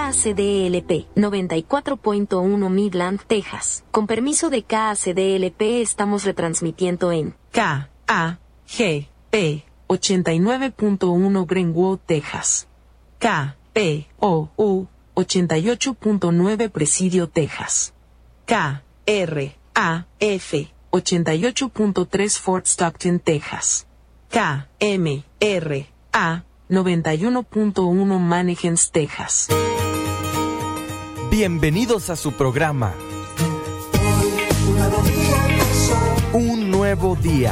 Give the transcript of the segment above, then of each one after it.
KACDLP 94.1 Midland, Texas. Con permiso de KACDLP estamos retransmitiendo en KAGP 89.1 Greenwood, Texas. KPOU 88.9 Presidio, Texas. KRAF 88.3 Fort Stockton, Texas. KMRA 91.1 Mannequins, Texas. Bienvenidos a su programa Un Nuevo Día.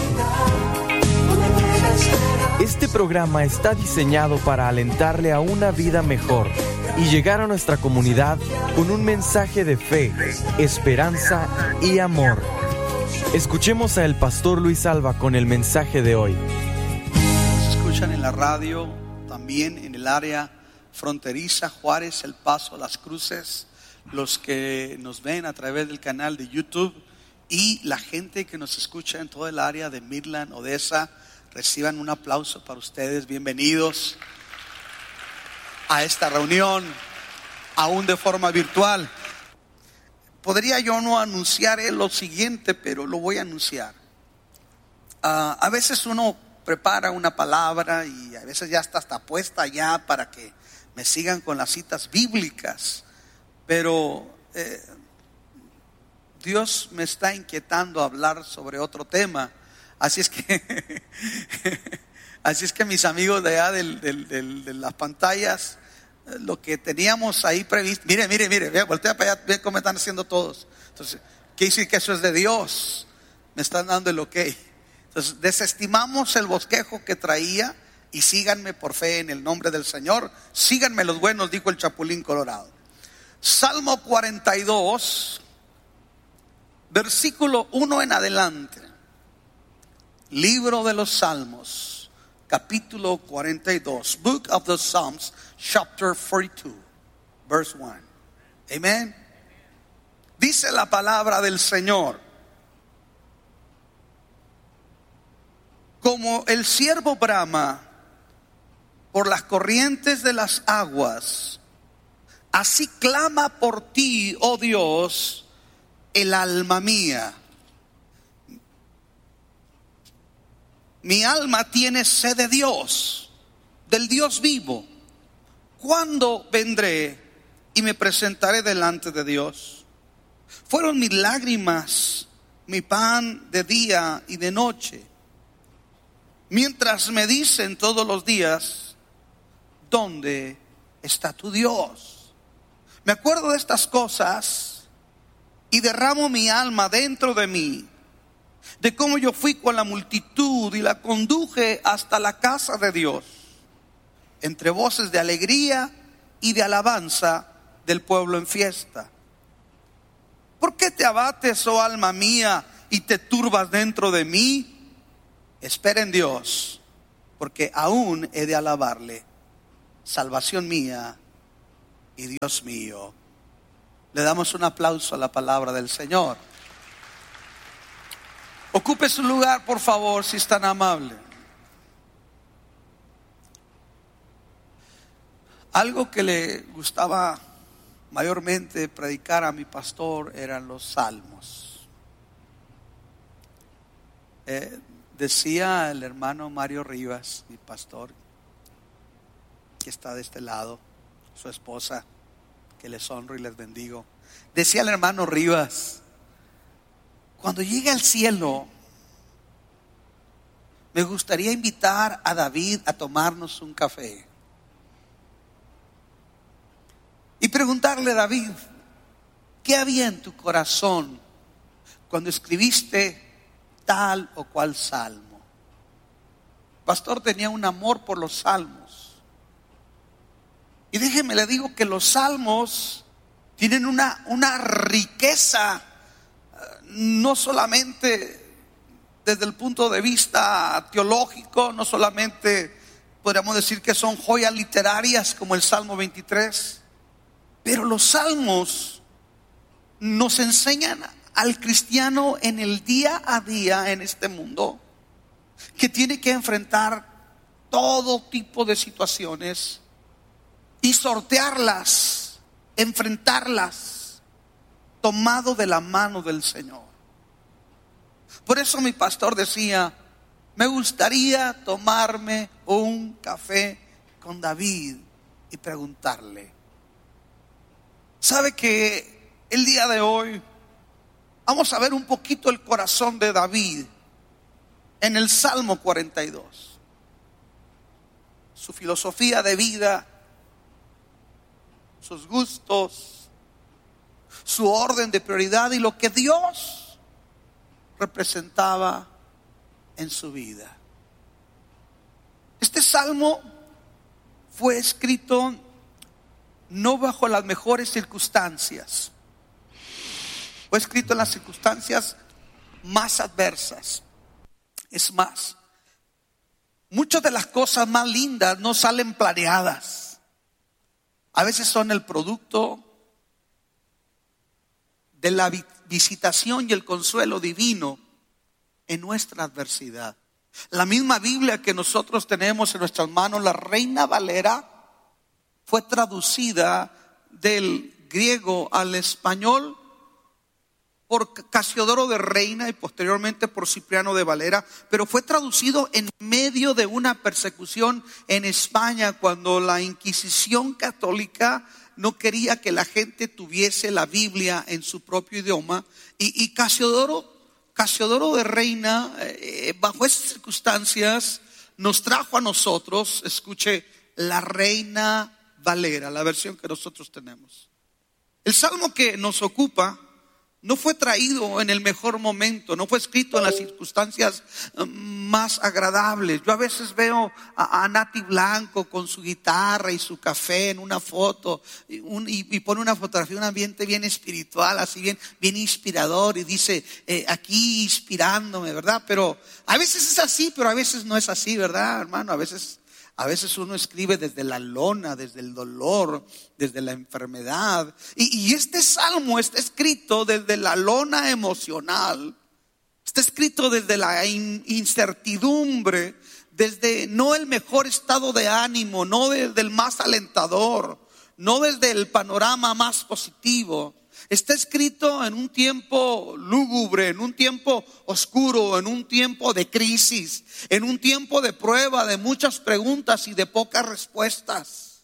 Este programa está diseñado para alentarle a una vida mejor y llegar a nuestra comunidad con un mensaje de fe, esperanza y amor. Escuchemos al pastor Luis Alba con el mensaje de hoy. Nos escuchan en la radio, también en el área fronteriza, Juárez, El Paso, Las Cruces, los que nos ven a través del canal de YouTube y la gente que nos escucha en todo el área de Midland, Odessa. Reciban un aplauso para ustedes. Bienvenidos a esta reunión, aún de forma virtual. Podría yo no anunciar lo siguiente, pero lo voy a anunciar. A veces uno prepara una palabra y a veces ya está puesta ya para que me sigan con las citas bíblicas. Pero Dios me está inquietando a hablar sobre otro tema. Así es que mis amigos de allá de las pantallas, lo que teníamos ahí previsto, mire, voltea para allá, ve cómo están haciendo todos. Entonces, ¿qué dice que eso es de Dios? Me están dando el ok. Entonces, desestimamos el bosquejo que traía y síganme por fe en el nombre del Señor. Síganme los buenos, dijo el Chapulín Colorado. Salmo 42, versículo 1 en adelante. Libro de los Salmos, capítulo 42, Book of the Psalms, chapter 42, verse 1. Amen. Dice la palabra del Señor: como el ciervo brama por las corrientes de las aguas, así clama por ti, oh Dios, el alma mía. Mi alma tiene sed de Dios, del Dios vivo. ¿Cuándo vendré y me presentaré delante de Dios? Fueron mis lágrimas, mi pan de día y de noche, mientras me dicen todos los días: ¿dónde está tu Dios? Me acuerdo de estas cosas y derramo mi alma dentro de mí, de cómo yo fui con la multitud y la conduje hasta la casa de Dios, entre voces de alegría y de alabanza del pueblo en fiesta. ¿Por qué te abates, oh alma mía, y te turbas dentro de mí? Espera en Dios, porque aún he de alabarle, salvación mía y Dios mío. Le damos un aplauso a la palabra del Señor. Ocupe su lugar, por favor, si es tan amable. Algo que le gustaba mayormente predicar a mi pastor eran los salmos. Decía el hermano Mario Rivas, mi pastor, que está de este lado, su esposa, que les honro y les bendigo. Decía el hermano Rivas: cuando llegue al cielo, me gustaría invitar a David a tomarnos un café y preguntarle: David, ¿qué había en tu corazón cuando escribiste tal o cual salmo? Pastor tenía un amor por los salmos. Y déjeme le digo que los salmos tienen una riqueza, no solamente desde el punto de vista teológico, no solamente podríamos decir que son joyas literarias como el Salmo 23, pero los salmos nos enseñan al cristiano en el día a día en este mundo que tiene que enfrentar todo tipo de situaciones y sortearlas, enfrentarlas, tomado de la mano del Señor. Por eso mi pastor decía: me gustaría tomarme un café con David y preguntarle. ¿Sabe que el día de hoy vamos a ver un poquito el corazón de David en el Salmo 42? Su filosofía de vida, sus gustos, su orden de prioridad y lo que Dios representaba en su vida. Este salmo fue escrito no bajo las mejores circunstancias. Fue escrito en las circunstancias más adversas. Es más, muchas de las cosas más lindas no salen planeadas. A veces son el producto de la visitación y el consuelo divino en nuestra adversidad. La misma Biblia que nosotros tenemos en nuestras manos, la Reina Valera, fue traducida del griego al español por Casiodoro de Reina y posteriormente por Cipriano de Valera, pero fue traducido en medio de una persecución en España cuando la Inquisición católica no quería que la gente tuviese la Biblia en su propio idioma, y Casiodoro de Reina, bajo esas circunstancias, nos trajo a nosotros, escuche, la Reina Valera, la versión que nosotros tenemos. El salmo que nos ocupa no fue traído en el mejor momento, no fue escrito en las circunstancias más agradables. Yo a veces veo a Nati Blanco con su guitarra y su café en una foto y pone una fotografía, un ambiente bien espiritual, así bien inspirador, y dice aquí inspirándome, ¿verdad? Pero a veces es así, pero a veces no es así, ¿verdad, hermano? A veces uno escribe desde la lona, desde el dolor, desde la enfermedad. Y este salmo está escrito desde la lona emocional. Está escrito desde la incertidumbre, desde no el mejor estado de ánimo, no desde el más alentador, no desde el panorama más positivo. Está escrito en un tiempo lúgubre, en un tiempo oscuro, en un tiempo de crisis, en un tiempo de prueba, de muchas preguntas y de pocas respuestas.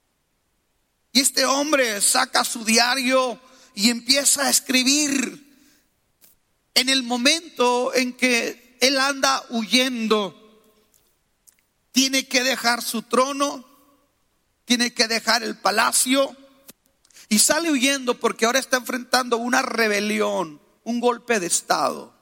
Y este hombre saca su diario y empieza a escribir en el momento en que él anda huyendo. Tiene que dejar su trono, tiene que dejar el palacio. Y sale huyendo porque ahora está enfrentando una rebelión, un golpe de estado.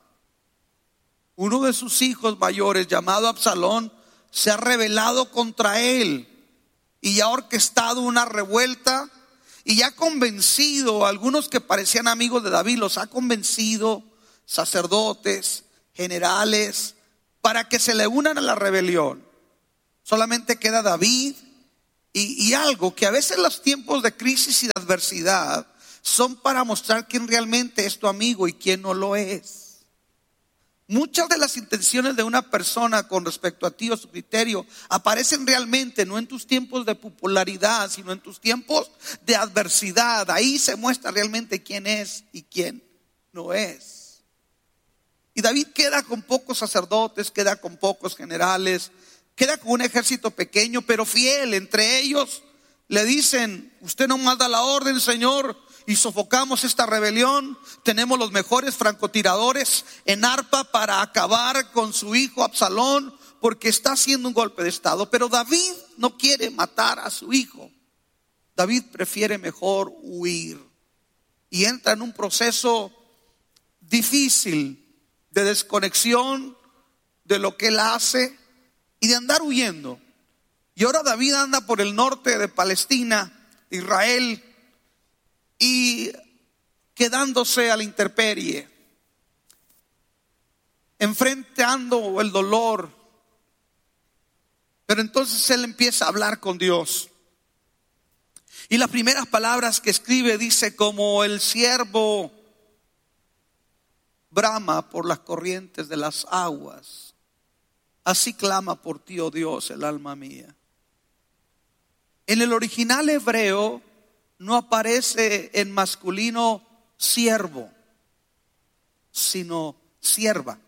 Uno de sus hijos mayores, llamado Absalón, se ha rebelado contra él y ha orquestado una revuelta y ha convencido a algunos que parecían amigos de David, los ha convencido, sacerdotes, generales, para que se le unan a la rebelión. Solamente queda David. Y algo que a veces los tiempos de crisis y de adversidad son para mostrar quién realmente es tu amigo y quién no lo es. Muchas de las intenciones de una persona con respecto a ti o su criterio aparecen realmente no en tus tiempos de popularidad, sino en tus tiempos de adversidad. Ahí se muestra realmente quién es y quién no es. Y David queda con pocos sacerdotes, queda con pocos generales, queda con un ejército pequeño pero fiel. Entre ellos le dicen: usted no manda la orden, Señor, y sofocamos esta rebelión. Tenemos los mejores francotiradores en arpa para acabar con su hijo Absalón, porque está haciendo un golpe de estado. Pero David no quiere matar a su hijo. David prefiere mejor huir y entra en un proceso difícil de desconexión de lo que él hace y de andar huyendo. Y ahora David anda por el norte de Palestina, Israel, y quedándose a la intemperie, enfrentando el dolor. Pero entonces él empieza a hablar con Dios. Y las primeras palabras que escribe dice: como el ciervo brama por las corrientes de las aguas, así clama por ti, oh Dios, el alma mía. En el original hebreo no aparece en masculino siervo, sino sierva.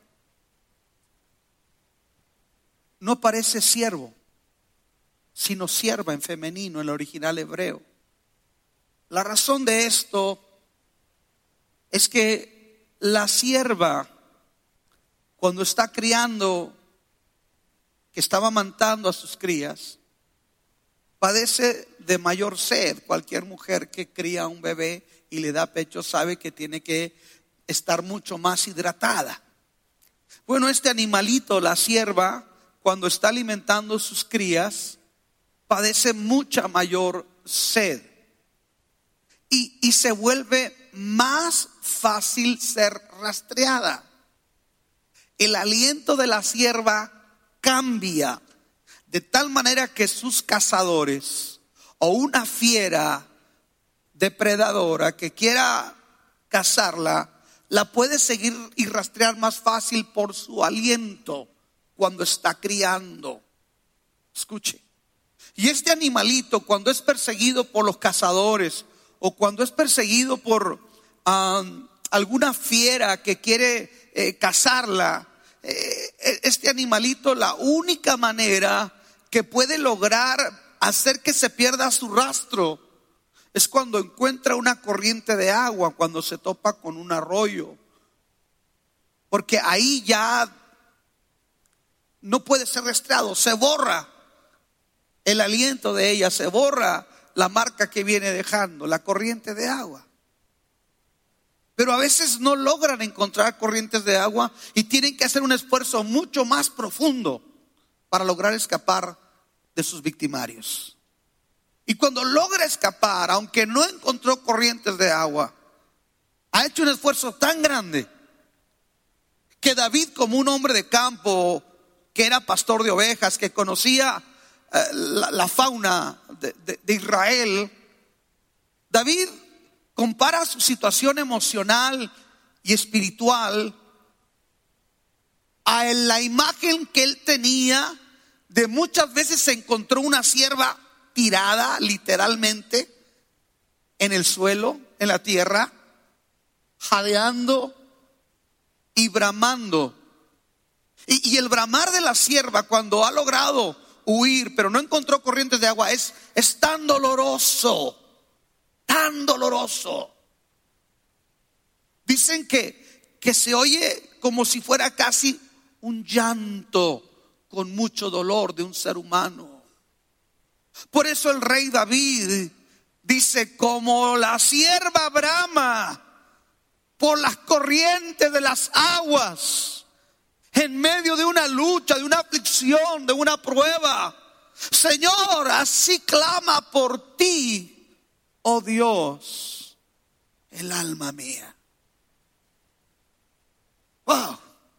No aparece siervo, sino sierva en femenino en el original hebreo. La razón de esto es que la sierva, cuando está criando, que estaba amamantando a sus crías, padece de mayor sed. Cualquier mujer que cría a un bebé y le da pecho sabe que tiene que estar mucho más hidratada. Bueno, este animalito, la sierva, cuando está alimentando sus crías, padece mucha mayor sed. Y se vuelve más fácil ser rastreada. El aliento de la sierva cambia de tal manera que sus cazadores o una fiera depredadora que quiera cazarla, la puede seguir y rastrear más fácil por su aliento cuando está criando. Escuche. Y este animalito, cuando es perseguido por los cazadores o cuando es perseguido por alguna fiera que quiere cazarla, este animalito, la única manera que puede lograr hacer que se pierda su rastro es cuando encuentra una corriente de agua, cuando se topa con un arroyo, porque ahí ya no puede ser rastreado, se borra el aliento de ella, se borra la marca que viene dejando, la corriente de agua. Pero a veces no logran encontrar corrientes de agua y tienen que hacer un esfuerzo mucho más profundo para lograr escapar de sus victimarios. Y cuando logra escapar, aunque no encontró corrientes de agua, ha hecho un esfuerzo tan grande que David, como un hombre de campo, que era pastor de ovejas, que conocía la fauna de Israel, David compara su situación emocional y espiritual a la imagen que él tenía de muchas veces se encontró una sierva tirada literalmente en el suelo, en la tierra, jadeando y bramando. Y el bramar de la sierva cuando ha logrado huir pero no encontró corrientes de agua es tan doloroso, tan doloroso. Dicen que se oye como si fuera casi un llanto con mucho dolor de un ser humano. Por eso el rey David dice: como la sierva brama por las corrientes de las aguas, en medio de una lucha, de una aflicción, de una prueba, Señor, así clama por ti, oh Dios, el alma mía. Wow,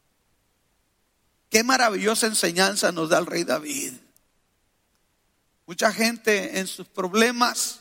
qué maravillosa enseñanza nos da el rey David. Mucha gente en sus problemas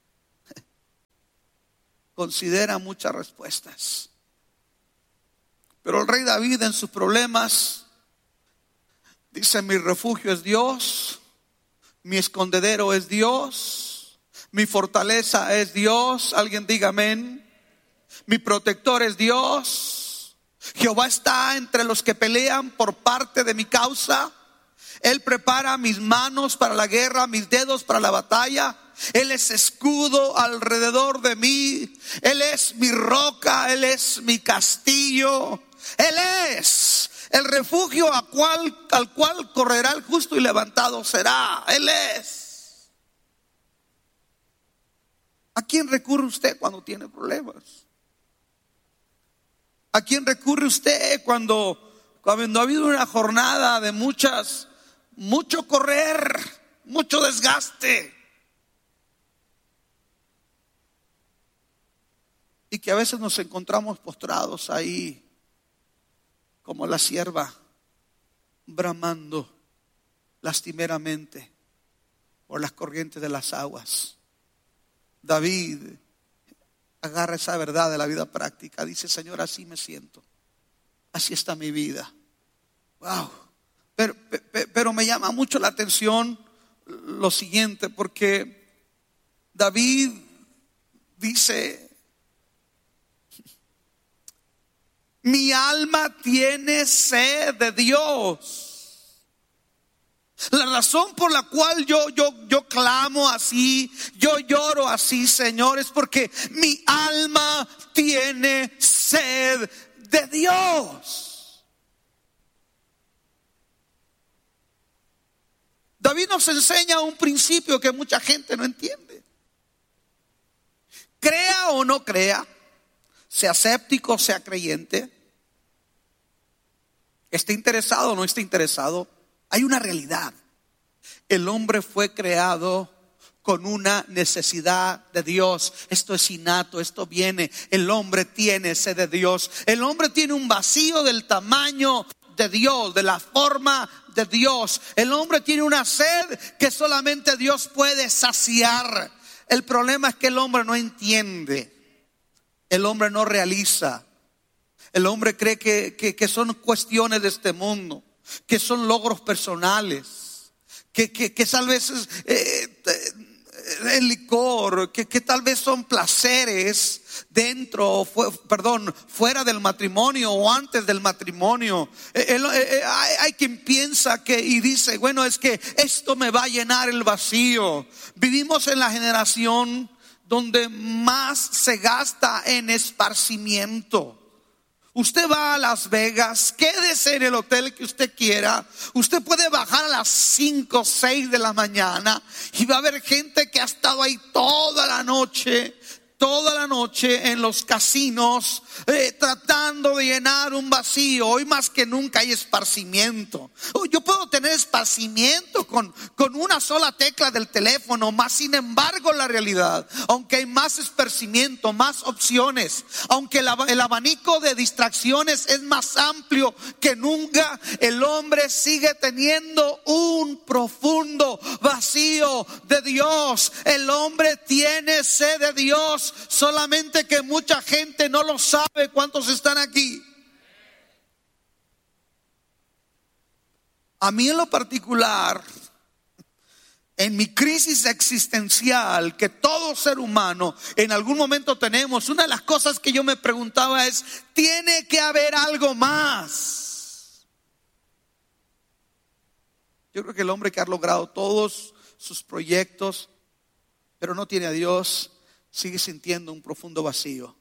considera muchas respuestas, pero el rey David en sus problemas dice: mi refugio es Dios, mi escondedero es Dios, mi fortaleza es Dios. Alguien diga amén. Mi protector es Dios. Jehová está entre los que pelean por parte de mi causa. Él prepara mis manos para la guerra, mis dedos para la batalla. Él es escudo alrededor de mí. Él es mi roca, Él es mi castillo. Él es el refugio al cual correrá el justo y levantado será. Él es. ¿A quién recurre usted cuando tiene problemas? ¿A quién recurre usted cuando ha habido una jornada de mucho correr, mucho desgaste? Y que a veces nos encontramos postrados ahí como la sierva, bramando lastimeramente por las corrientes de las aguas. David agarra esa verdad de la vida práctica. Dice: Señor, así me siento, así está mi vida. Wow. Pero me llama mucho la atención lo siguiente, porque David dice: mi alma tiene sed de Dios. La razón por la cual yo clamo así, yo lloro así, Señor, es porque mi alma tiene sed de Dios. David nos enseña un principio que mucha gente no entiende. Crea o no crea, sea escéptico, sea creyente, esté interesado o no esté interesado, hay una realidad. El hombre fue creado con una necesidad de Dios. Esto es innato, esto viene. El hombre tiene sed de Dios. El hombre tiene un vacío del tamaño de Dios, de la forma de Dios. El hombre tiene una sed que solamente Dios puede saciar. El problema es que el hombre no entiende. El hombre no realiza. El hombre cree que son cuestiones de este mundo, que son logros personales, que tal vez el licor, que tal vez son placeres fuera del matrimonio o antes del matrimonio. Hay quien piensa y dice: bueno, es que esto me va a llenar el vacío. Vivimos en la generación donde más se gasta en esparcimiento. Usted va a Las Vegas, quédese en el hotel que usted quiera. Usted puede bajar a las 5 o 6 de la mañana y va a haber gente que ha estado ahí toda la noche en los casinos, tratando de llenar un vacío. Hoy más que nunca hay esparcimiento. Yo puedo tener esparcimiento con una sola tecla del teléfono, más sin embargo la realidad, aunque hay más esparcimiento, más opciones, aunque el abanico de distracciones es más amplio que nunca, el hombre sigue teniendo un profundo vacío de Dios. El hombre tiene sed de Dios, solamente que mucha gente no lo sabe. ¿Cuántos están aquí? A mí en lo particular, en mi crisis existencial que todo ser humano en algún momento tenemos, una de las cosas que yo me preguntaba es: tiene que haber algo más. Yo creo que el hombre que ha logrado todos sus proyectos, pero no tiene a Dios, sigue sintiendo un profundo vacío.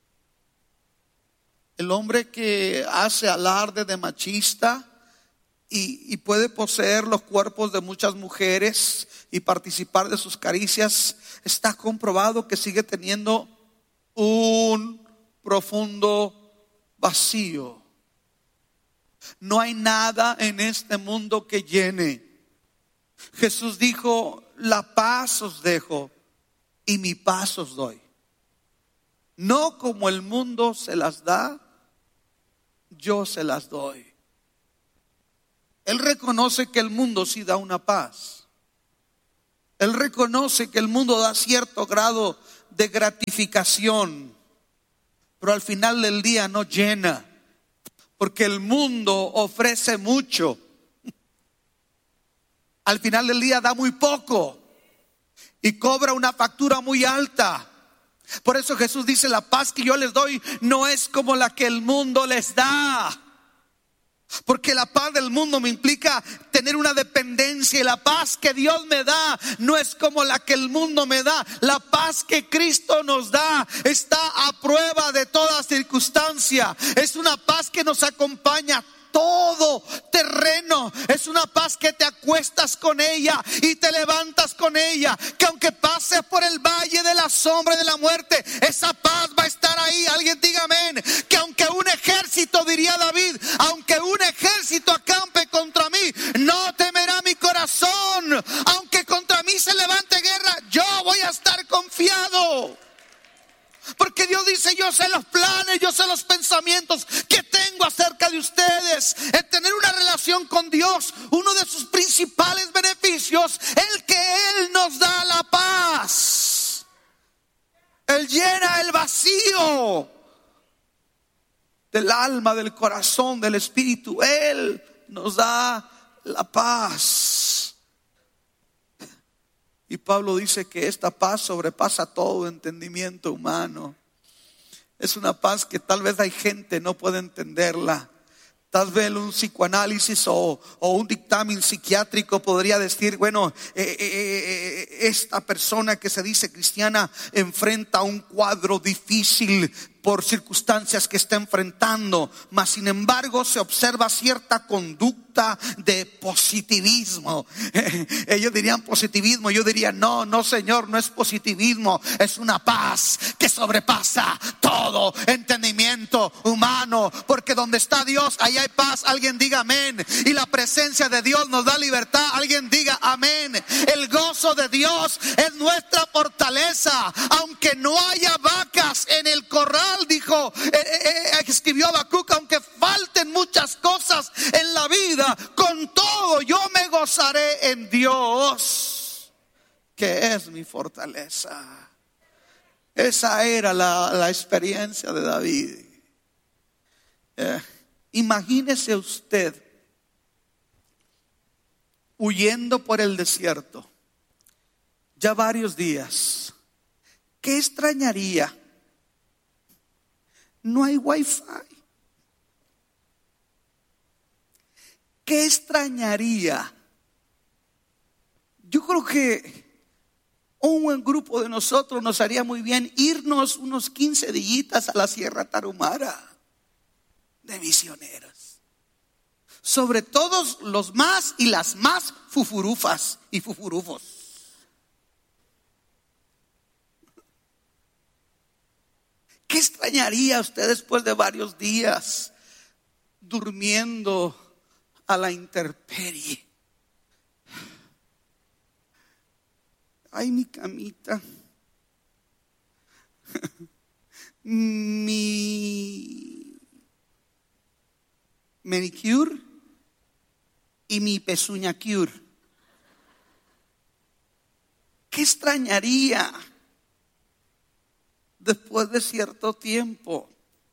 El hombre que hace alarde de machista y puede poseer los cuerpos de muchas mujeres y participar de sus caricias, está comprobado que sigue teniendo un profundo vacío. No hay nada en este mundo que llene. Jesús dijo: la paz os dejo y mi paz os doy. No como el mundo se las da, yo se las doy. Él reconoce que el mundo sí da una paz. Él reconoce que el mundo da cierto grado de gratificación, pero al final del día no llena, porque el mundo ofrece mucho. Al final del día da muy poco y cobra una factura muy alta. Por eso Jesús dice: la paz que yo les doy no es como la que el mundo les da. Porque la paz del mundo me implica tener una dependencia, y la paz que Dios me da no es como la que el mundo me da. La paz que Cristo nos da está a prueba de toda circunstancia. Es una paz que nos acompaña todo terreno. Es una paz que te acuestas con ella y te levantas con ella, que aunque pases por el valle de la sombra de la muerte, esa paz va a estar ahí. Alguien diga amén. Que aunque un ejército, diría David, aunque un ejército acampe contra mí, no temerá mi corazón. Aunque contra mí se levante guerra, yo voy a estar confiado. Porque Dios dice: yo sé los planes, yo sé los pensamientos que tengo acerca de ustedes. El tener una relación con Dios, uno de sus principales beneficios, el que Él nos da la paz. Él llena el vacío del alma, del corazón, del espíritu. Él nos da la paz. Y Pablo dice que esta paz sobrepasa todo entendimiento humano. Es una paz que tal vez hay gente no puede entenderla. Tal vez un psicoanálisis o un dictamen psiquiátrico podría decir, bueno, esta persona que se dice cristiana enfrenta un cuadro difícil por circunstancias que está enfrentando, mas sin embargo se observa cierta conducta de positivismo. Ellos dirían positivismo, yo diría no señor, no es positivismo, es una paz que sobrepasa todo entendimiento humano, porque donde está Dios, ahí hay paz. Alguien diga amén. Y la presencia de Dios nos da libertad. Alguien diga amén. El gozo de Dios es nuestra fortaleza, aunque no haya vacas en el corral. Dijo, escribió Habacuc, aunque falten muchas cosas en la vida, con todo yo me gozaré en Dios, que es mi fortaleza. Esa era la experiencia de David. Imagínese usted huyendo por el desierto ya varios días. ¿Qué extrañaría? No hay wifi. ¿Qué extrañaría? Yo creo que un buen grupo de nosotros nos haría muy bien irnos unos 15 días a la Sierra Tarahumara de misioneros. Sobre todos los más y las más fufurufas y fufurufos. ¿Qué extrañaría usted después de varios días durmiendo a la intemperie? Ay, mi camita, mi manicure y mi pezuña cure. ¿Qué extrañaría después de cierto tiempo?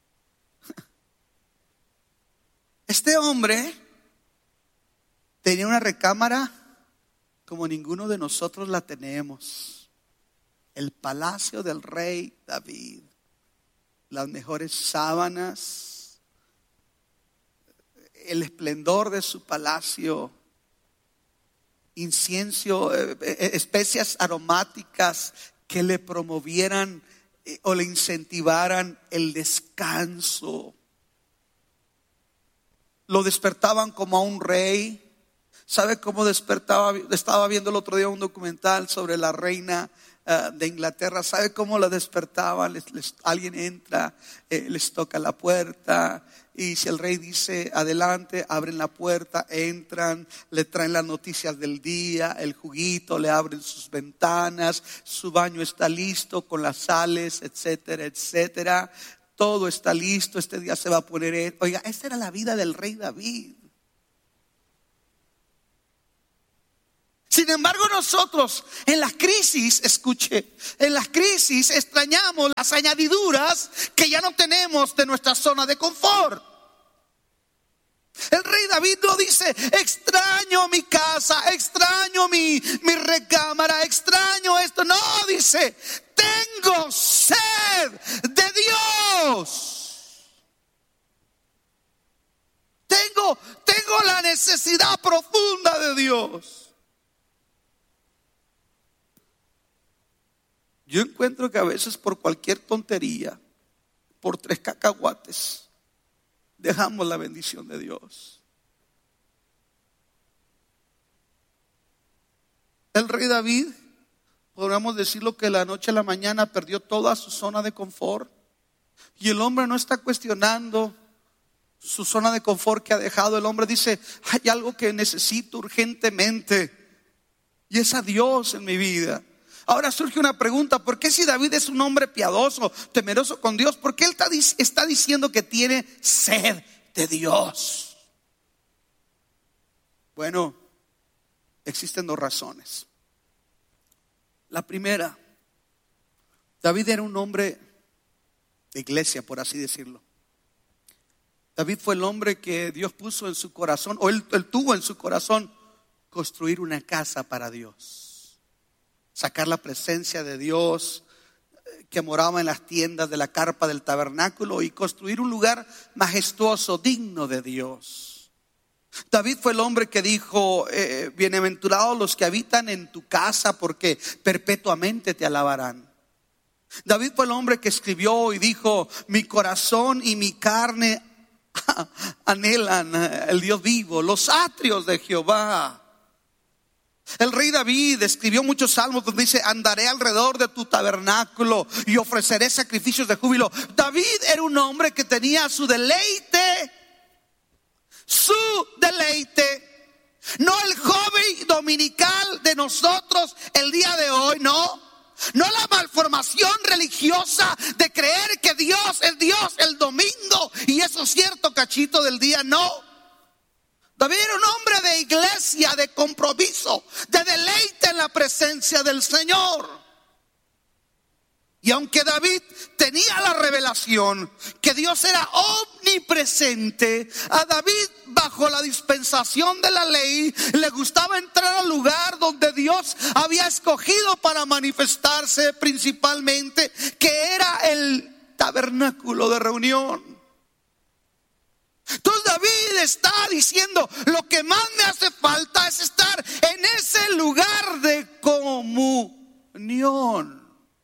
Este hombre tenía una recámara como ninguno de nosotros la tenemos. El palacio del rey David, las mejores sábanas, el esplendor de su palacio, incienso, especias aromáticas que le promovieran o le incentivaran el descanso. Lo despertaban como a un rey. ¿Sabe cómo despertaba? Estaba viendo el otro día un documental sobre la reina de Inglaterra. ¿Sabe cómo la despertaban? Alguien entra, les toca la puerta, y si el rey dice adelante, abren la puerta, entran, le traen las noticias del día, el juguito, le abren sus ventanas, su baño está listo con las sales, etcétera, etcétera. Todo está listo, este día se va a poner. Oiga, esta era la vida del rey David. Sin embargo, nosotros en las crisis, escuche, en las crisis extrañamos las añadiduras que ya no tenemos de nuestra zona de confort. El rey David no dice, extraño mi casa, extraño mi recámara, extraño esto. No, dice, tengo sed de Dios. Tengo la necesidad profunda de Dios. Yo encuentro que a veces por cualquier tontería, por 3 cacahuates, dejamos la bendición de Dios. El rey David, podríamos decirlo que de la noche a la mañana perdió toda su zona de confort. Y el hombre no está cuestionando su zona de confort que ha dejado. El hombre dice, hay algo que necesito urgentemente, y es a Dios en mi vida. Ahora surge una pregunta: ¿por qué si David es un hombre piadoso, temeroso con Dios, por qué él está diciendo que tiene sed de Dios? Bueno, existen 2 razones. La primera, David era un hombre de iglesia, por así decirlo. David fue el hombre que Dios puso en su corazón, o él tuvo en su corazón construir una casa para Dios. sacar la presencia de Dios que moraba en las tiendas de la carpa del tabernáculo y construir un lugar majestuoso, digno de Dios. David fue el hombre que dijo, bienaventurados los que habitan en tu casa, porque perpetuamente te alabarán. David fue el hombre que escribió y dijo, mi corazón y mi carne anhelan el Dios vivo, los atrios de Jehová. El rey David escribió muchos salmos donde dice, andaré alrededor de tu tabernáculo y ofreceré sacrificios de júbilo. David era un hombre que tenía su deleite, no el hobby dominical de nosotros el día de hoy, no la malformación religiosa de creer que Dios es Dios el domingo y eso es cierto cachito del día, no. David era un hombre de iglesia, de compromiso, de deleite en la presencia del Señor. Y aunque David tenía la revelación que Dios era omnipresente, a David bajo la dispensación de la ley le gustaba entrar al lugar donde Dios había escogido para manifestarse principalmente, que era el tabernáculo de reunión. Entonces David está diciendo, lo que más me hace falta es estar en ese lugar de comunión.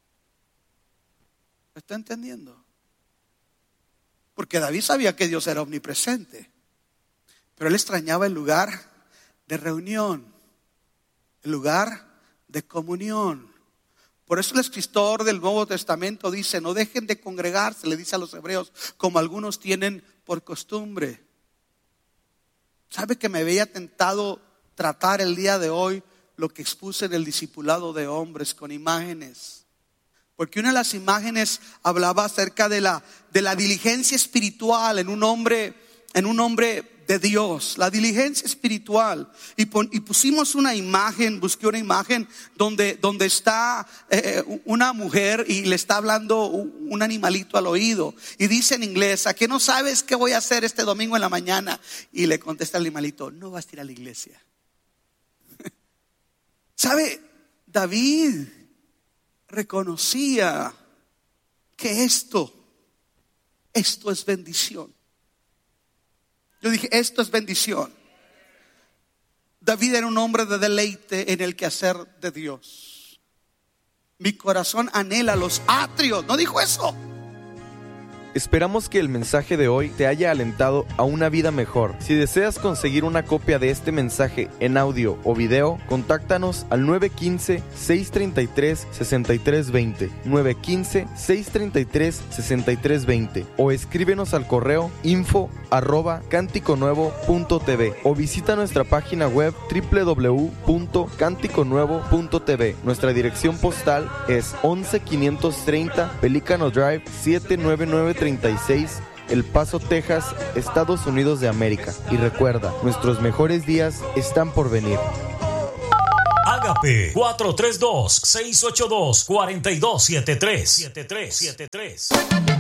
¿Me está entendiendo? Porque David sabía que Dios era omnipresente, pero él extrañaba el lugar de reunión, el lugar de comunión. Por eso el escritor del Nuevo Testamento dice, no dejen de congregarse, le dice a los hebreos, como algunos tienen por costumbre. ¿Sabe que me había tentado tratar el día de hoy lo que expuse en el discipulado de hombres con imágenes? Porque una de las imágenes hablaba acerca de la diligencia espiritual en un hombre de Dios, la diligencia espiritual. Y pusimos una imagen, busqué una imagen donde está una mujer y le está hablando un animalito al oído. Y dice en inglés, ¿a qué no sabes qué voy a hacer este domingo en la mañana? Y le contesta el animalito, no vas a ir a la iglesia. ¿Sabe? David reconocía que esto es bendición. Yo dije, esto es bendición. David era un hombre de deleite en el quehacer de Dios. Mi corazón anhela los atrios. ¿No dijo eso? Esperamos que el mensaje de hoy te haya alentado a una vida mejor. Si deseas conseguir una copia de este mensaje en audio o video, contáctanos al 915-633-6320, 915-633-6320 o escríbenos al correo info@canticonuevo.tv o visita nuestra página web www.canticonuevo.tv. Nuestra dirección postal es 11530 Pelícano Drive 79936, El Paso, Texas, Estados Unidos de América. Y recuerda, nuestros mejores días están por venir. Ágape 432-682-4273.